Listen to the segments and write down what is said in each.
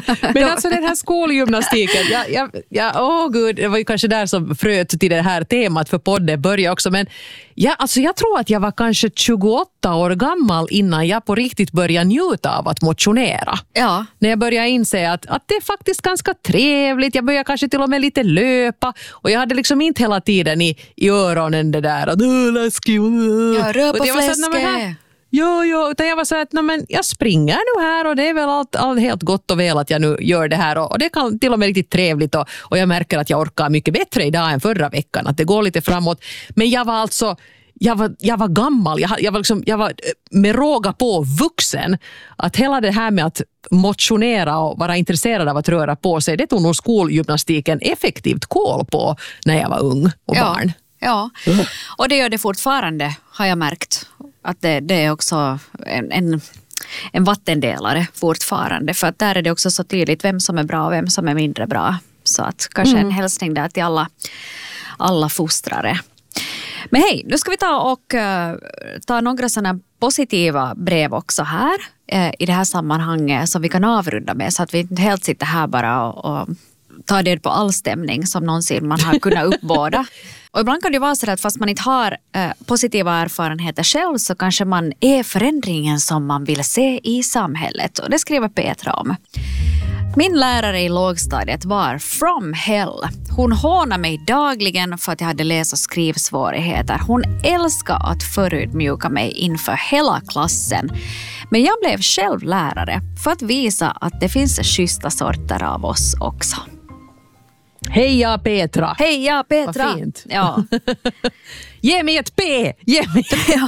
Men alltså den här skolgymnastiken, gud, det var ju kanske där som fröt till det här temat för podden började också, men jag tror att jag var kanske 28 år gammal innan jag på riktigt började njuta av att motionera. Ja. När jag började inse att det är faktiskt ganska trevligt, jag började kanske till och med lite löpa och jag hade liksom inte hela tiden i öronen det där att läskig. Ja, rör på fläsket. Jo, utan jag var så att jag springer nu här och det är väl allt helt gott och väl att jag nu gör det här och det kan till och med riktigt trevligt och jag märker att jag orkar mycket bättre idag än förra veckan, att det går lite framåt. Men jag var alltså jag var gammal, jag var med råga på vuxen, att hela det här med att motionera och vara intresserad av att röra på sig, det tog nog skolgymnastiken effektivt koll på när jag var ung och barn. Ja, och det gör det fortfarande, har jag märkt. Att det är också en vattendelare fortfarande. För att där är det också så tydligt vem som är bra och vem som är mindre bra. Så att kanske en hälsning där till alla fostrare. Men hej, nu ska vi ta några sådana positiva brev också här i det här sammanhanget som vi kan avrunda med, så att vi inte helt sitter här bara och tar det på all stämning som någonsin man har kunnat uppbåda. Och ibland kan det vara så att fast man inte har positiva erfarenheter själv, så kanske man är förändringen som man vill se i samhället. Och det skriver Petra om. Min lärare i lågstadiet var from hell. Hon hånade mig dagligen för att jag hade läs- och skrivsvårigheter. Hon älskade att förutmjuka mig inför hela klassen. Men jag blev själv lärare för att visa att det finns schyssta sorter av oss också. Heja Petra! Heja Petra! Vad fint. Ja. Ge mig ett P! Ge mig ett P!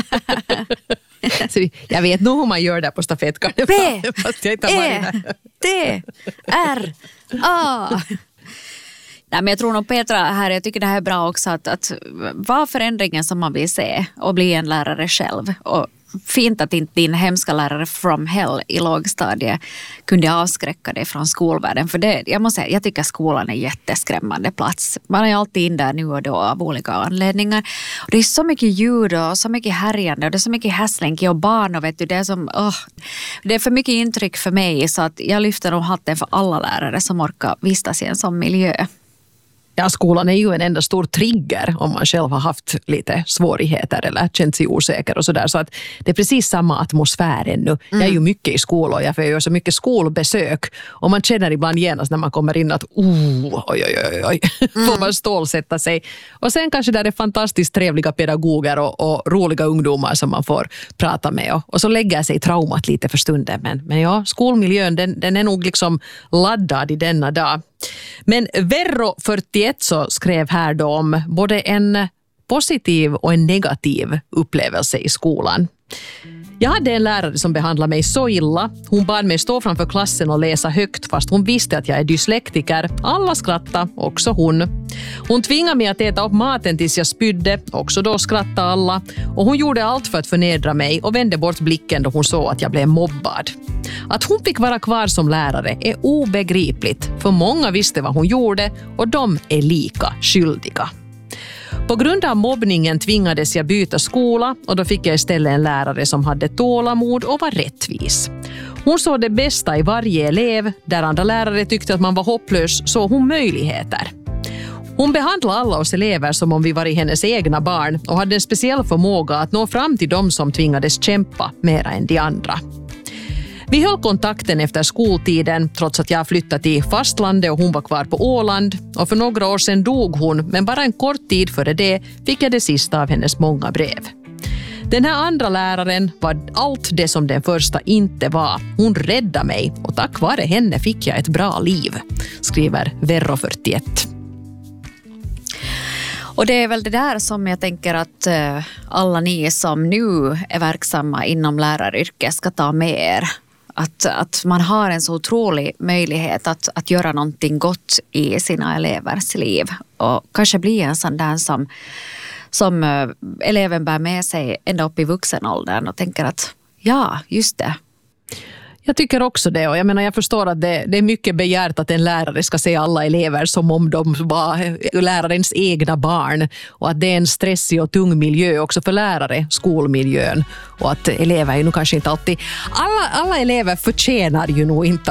Jag vet nog hur man gör där på stafettkarneval. P, fast jag inte har varit där. D, R, A. Nej, men jag tror nog Petra här, jag tycker det här är bra också att vara förändringen som man vill se och bli en lärare själv. Och fint att inte din hemska lärare from hell i lågstadiet kunde avskräcka dig från skolvärlden. För det, jag måste säga, jag tycker skolan är en jätteskrämmande plats. Man är alltid in där nu och då av olika anledningar. Och det är så mycket ljud och så mycket härjande och det är så mycket hässlänki och barn och vet du, det är som, det är för mycket intryck för mig, så att jag lyfter nog hatten för alla lärare som orkar vistas i en sån miljö. Ja, skolan är ju en enda stor trigger om man själv har haft lite svårigheter eller känt sig osäker och sådär. Så att det är precis samma atmosfär ännu. Jag är ju mycket i skolor, jag gör så mycket skolbesök och man känner ibland genast när man kommer in att oj. Får man stålsätta sig. Och sen kanske där är fantastiskt trevliga pedagoger och roliga ungdomar som man får prata med. Och så lägger sig traumat lite för stunden. Men ja, skolmiljön den är nog liksom laddad i denna dag. Men Verro 41 så skrev här då om både en positiv och en negativ upplevelse i skolan. Jag hade en lärare som behandlade mig så illa. Hon bad mig stå framför klassen och läsa högt fast hon visste att jag är dyslektiker. Alla skrattade, också hon. Hon tvingade mig att äta upp maten tills jag spydde. Också då skrattade alla. Och hon gjorde allt för att förnedra mig och vände bort blicken då hon såg att jag blev mobbad. Att hon fick vara kvar som lärare är obegripligt. För många visste vad hon gjorde och de är lika skyldiga. På grund av mobbningen tvingades jag byta skola och då fick jag istället en lärare som hade tålamod och var rättvis. Hon såg det bästa i varje elev. Där andra lärare tyckte att man var hopplös såg hon möjligheter. Hon behandlade alla oss elever som om vi var i hennes egna barn och hade en speciell förmåga att nå fram till dem som tvingades kämpa mer än de andra. Vi höll kontakten efter skoltiden trots att jag flyttade till fastlandet och hon var kvar på Åland. Och för några år sedan dog hon, men bara en kort tid före det fick jag det sista av hennes många brev. Den här andra läraren var allt det som den första inte var. Hon räddade mig och tack vare henne fick jag ett bra liv, skriver Verro 41. Och det är väl det där som jag tänker att alla ni som nu är verksamma inom läraryrket ska ta med er. Att man har en så otrolig möjlighet att göra någonting gott i sina elevers liv. Och kanske bli en sån där som eleven bär med sig ända upp i vuxenåldern och tänker att ja, just det. Jag tycker också det, och jag förstår att det är mycket begärt att en lärare ska se alla elever som om de var lärarens egna barn och att det är en stressig och tung miljö också för lärare, skolmiljön, och att elever är ju nog kanske inte alltid, alla elever förtjänar ju nog inte